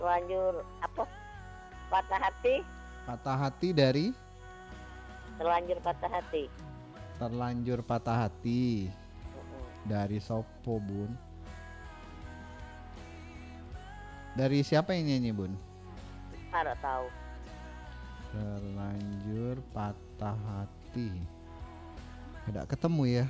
Terlanjur apa? Patah hati. Patah hati dari Terlanjur patah hati. terlanjur patah hati Mm-mm. dari sopo bun? Dari siapa yang nyanyi bun? Nggak tahu. Terlanjur patah hati. Tidak ketemu ya.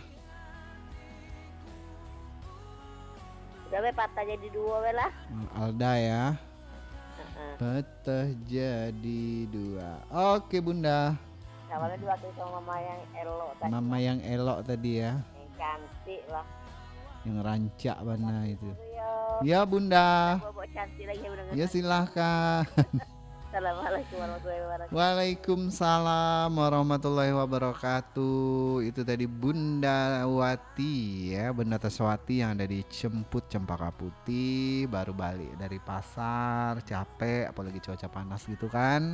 Udah we patah jadi dua we lah. Alda ya. Heeh. Patah jadi dua. Oke bunda. Awalnya diwakili sama mama yang elok tadi. Mama yang elok tadi ya. Yang cantik lah. Yang rancak mana itu. Ya. Ya bunda. Bawa cantik lagi udah. Ya silahkan. Assalamualaikum warahmatullahi wabarakatuh. Waalaikumsalam warahmatullahi wabarakatuh. Itu tadi Bunda Wati ya, Bunda Taswati yang ada di Cemput Cempaka Putih, baru balik dari pasar, capek apalagi cuaca panas gitu kan.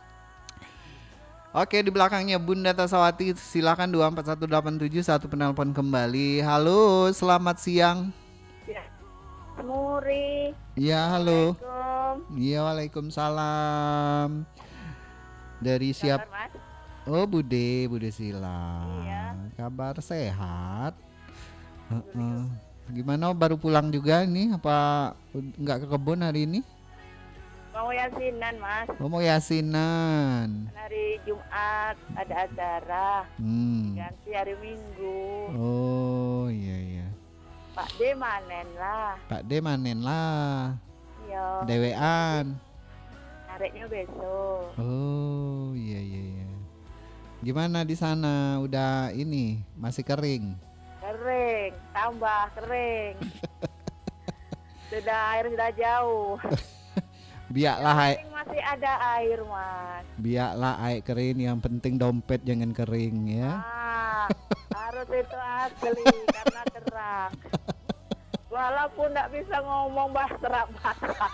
Oke, di belakangnya Bunda Taswati, silakan 24187 satu penelpon kembali. Halo, selamat siang. Ya. Muri. Iya, halo. Assalamualaikum. Iya, waalaikumsalam. Dari siap? Kabar, Mas? Oh, Bude Sila. Iya. Kabar sehat? Heeh. Gimana baru pulang juga nih? Apa nggak ke kebun hari ini? Mau yasinan, Mas. Oh, mau yasinan. Hari Jumat ada acara. Ganti hari Minggu. Oh, iya iya. Pak D manen lah. Pak D manen lah. Iya. Dewean. Nariknya besok. Oh, iya iya iya. Gimana di sana? Udah ini masih kering? Kering, tambah kering. Sudah air sudah jauh. Biaklah air, Masih ada air, Mas. biaklah air kering. Yang penting dompet jangan kering ya. Harus itu asli karena terang. Walaupun tidak bisa ngomong batak.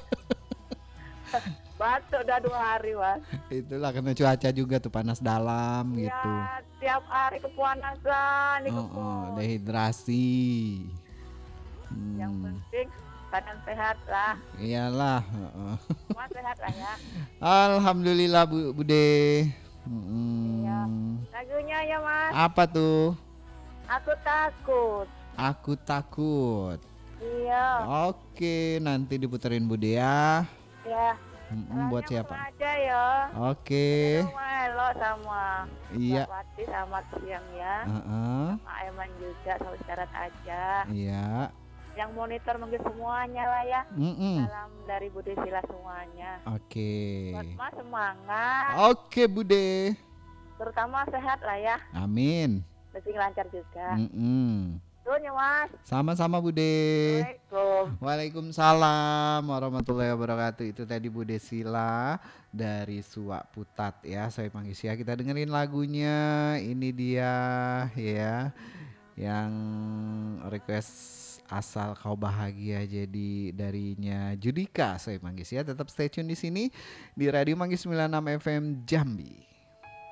Batuk udah 2 hari, Mas. Itulah karena cuaca juga tuh panas dalam Ya, gitu. tiap hari kepanasan di kebun. Dehidrasi. Yang penting badan sehat lah. Iyalah. Semua sehat lah ya. Alhamdulillah Bude. Iya. Lagunya ya, Mas. Apa tuh? Aku takut. Aku takut. Iya. Oke, nanti diputerin Bude ya. Ya. Buat siapa? Aja ya. Oke. Melo sama Iya. Wati sama siang ya. Sama Aiman juga sama syarat aja. Iya. Yang monitor mungkin semuanya lah ya. Salam dari Bude Sila semuanya. Oke. Buat Mas semangat. Oke Bude. Terutama sehat lah ya. Amin. Rezeki lancar juga. Tuh Mas. Sama-sama Bude. Assalamualaikum. Waalaikumsalam warahmatullahi wabarakatuh. Itu tadi Bude Sila dari Suak Putat ya. Saya panggil ya. Kita dengerin lagunya. Ini dia ya. Yang request Asal Kau Bahagia jadi darinya Judika. Saya panggil ya. Tetap stay tune di sini di Radio Manggis 96 FM Jambi.